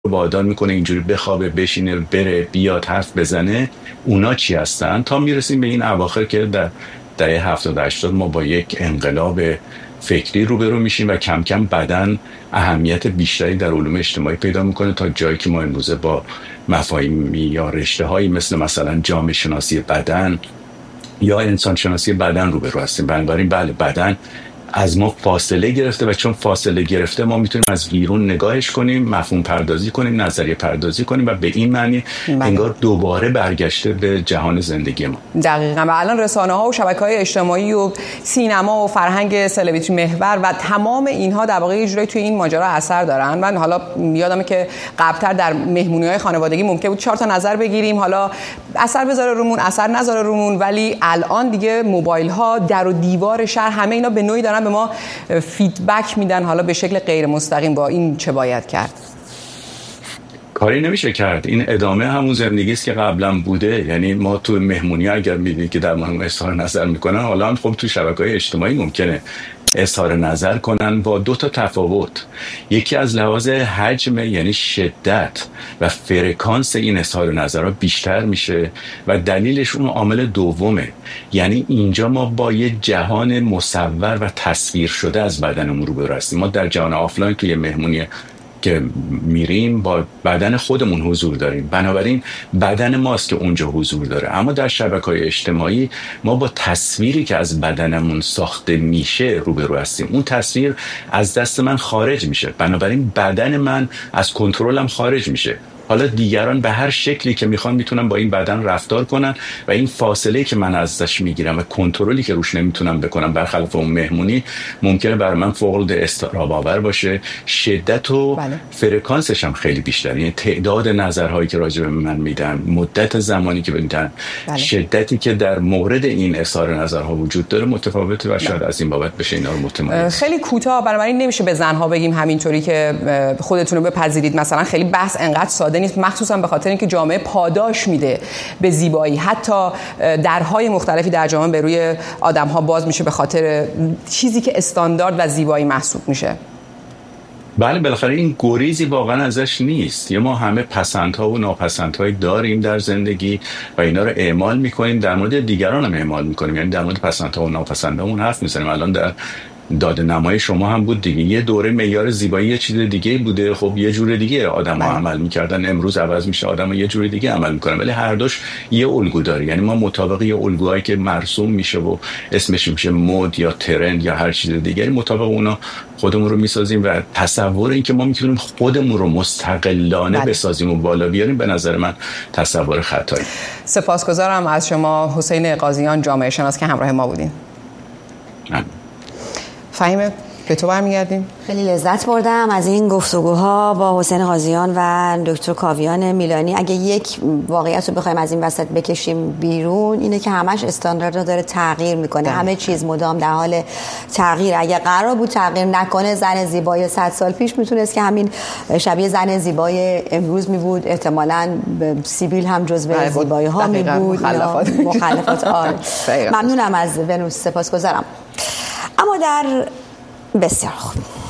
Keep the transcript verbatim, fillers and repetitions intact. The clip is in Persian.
وادار میکنه اینجوری بخوابه، بشینه، بره، بیاد، حرف بزنه. اونا چی هستن؟ تا میرسیم به این اواخر که در دهه هفتاد هشتاد ما با یک انقلاب فکری روبرو میشیم و کم کم بدن اهمیت بیشتری در علوم اجتماعی پیدا میکنه تا جایی که ما امروزه با مفاهیمی یا رشته هایی مثل مثلا جامعه شناسی بدن یا انسان شناسی بدن روبرو هستیم. بنابراین بله، بدن از ما فاصله گرفته و چون فاصله گرفته ما میتونیم از بیرون نگاهش کنیم، مفهوم پردازی کنیم، نظریه پردازی کنیم و به این معنی بله. انگار دوباره برگشته به جهان زندگی ما. دقیقاً. و الان رسانه ها و شبکه‌های اجتماعی و سینما و فرهنگ سلبریتی محور و تمام اینها در واقع یه جوری توی این ماجرا اثر دارن. من حالا یادمه که قبل‌تر در مهمونی‌های خانوادگی ممکن بود چهار تا نظر بگیریم، حالا اثر بذاره رومون، اثر نذاره رومون، ولی الان دیگه موبایل‌ها در و دیوار شهر همه اینا به نوعی دارن به ما فیدبک میدن، حالا به شکل غیر مستقیم. با این چه باید کرد؟ کاری نمیشه کرد. این ادامه همون زندگی است که قبلا بوده. یعنی ما تو مهمونی اگر می‌بینید که در مورد اظهار نظر میکنن، حالا هم خب تو شبکه‌های اجتماعی ممکنه اظهار نظر کنن با دو تا تفاوت. یکی از لحاظ حجم، یعنی شدت و فرکانس این اظهار نظرها بیشتر میشه و دلیلش اون عامل دومه. یعنی اینجا ما با یه جهان مصور و تصویر شده از بدنمون روبرو هستیم. ما در جهان آفلاین توی مهمونی که میریم با بدن خودمون حضور داریم، بنابراین بدن ماست که اونجا حضور داره. اما در شبکه‌های اجتماعی ما با تصویری که از بدنمون ساخته میشه روبرو هستیم. اون تصویر از دست من خارج میشه، بنابراین بدن من از کنترلم خارج میشه. حالا دیگران به هر شکلی که میخوان میتونن با این بدن رفتار کنن و این فاصله که من ازش میگیرم و کنترلی که روش نمیتونم بکنم برخلاف اون مهمونی ممکنه برای من فوق العاده اضطراب آور باشه. شدت و بله. فرکانسش هم خیلی بیشتره. یعنی تعداد نظرهایی که راجع به من میدن، مدت زمانی که میدن، بله. شدتی که در مورد این اظهار نظرها وجود داره متفاوته و شاید از این بابت بشه اینا رو متمایز. خیلی کوتاه، بنابراین نمیشه به زنها بگیم همینطوری که خودتون رو بپذیرید. مثلا خیلی بحث انقدر ساده نیست، مخصوصا به خاطر اینکه جامعه پاداش میده به زیبایی. حتی درهای مختلفی در جامعه به روی آدم‌ها باز میشه به خاطر چیزی که استاندارد و زیبایی محسوب میشه. بله، بالاخره این گریزی واقعا ازش نیست. یا ما همه پسندها و ناپسندهایی داریم در زندگی و اینا رو اعمال میکنیم، در مورد دیگران هم اعمال میکنیم. یعنی در مورد پسندها و ناپسندهامون حرف میزنیم. الان در داده نمای شما هم بود دیگه، یه دوره معیار زیبایی یه چیز دیگه بوده، خب یه جور دیگه آدم‌ها عمل می‌کردن، امروز عوض میشه، آدم‌ها یه جور دیگه عمل می‌کنن، ولی هر دوش یه الگو داره. یعنی ما مطابق یه الگوهایی که مرسوم میشه و اسمش میشه مد یا ترند یا هر چیز دیگه، مطابق اونا خودمون رو میسازیم و تصور این که ما میتونیم خودمون رو مستقلانه بله. بسازیم و بالا بیاریم، به نظر من تصور خطایی. سپاسگزارم از شما حسین قاضیان، جامعه شناس، که همراه ما بودین. نه. فهیمه، به تو برمیگردیم. خیلی لذت بردم از این گفتگوها با حسین قاضیان و دکتر کاویان میلانی. اگه یک واقعیت رو بخوایم از این وسط بکشیم بیرون، اینه که همش استانداردها داره تغییر میکنه. ده. همه چیز مدام در حال تغییر. اگه قرار بود تغییر نکنه، زن زیبای صد سال پیش میتونست که همین شبیه زن زیبای امروز میبود. احتمالاً سیبیل هم جزو زیبایی ها میبود. مخلفات. مخلفات آره. ممنونم از ونوس، سپاسگزارم. اما در بسیار خوب